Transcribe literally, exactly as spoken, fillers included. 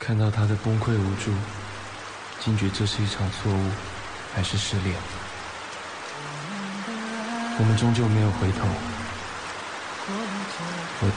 看到他的崩溃无助，惊觉这是一场错误，还是失恋。我们终究没有回头。